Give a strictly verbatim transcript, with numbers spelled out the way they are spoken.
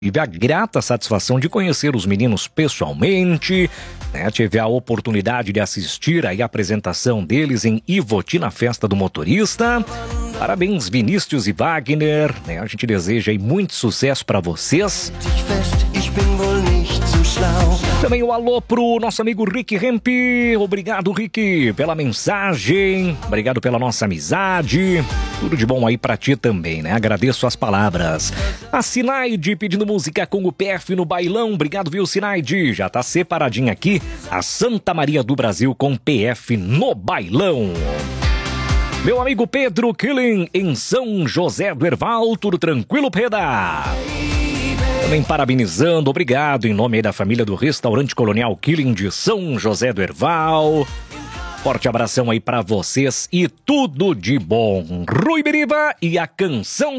Tive a grata satisfação de conhecer os meninos pessoalmente, né? Tive a oportunidade de assistir aí a apresentação deles em Ivoti na Festa do Motorista. Parabéns, Vinícius e Wagner, né? A gente deseja aí muito sucesso para vocês. Também o alô pro nosso amigo Rick Hemp. Obrigado, Rick, pela mensagem. Obrigado pela nossa amizade. Tudo de bom aí pra ti também, né? Agradeço as palavras. A Sinaide pedindo música com o P F no bailão. Obrigado, viu, Sinaide? Já tá separadinha aqui a Santa Maria do Brasil com P F no bailão. Meu amigo Pedro Killing em São José do Herval. Tudo tranquilo, Peda? Também parabenizando, obrigado em nome aí da família do Restaurante Colonial Killing de São José do Herval. Forte abração aí pra vocês e tudo de bom. Rui Biriba e a canção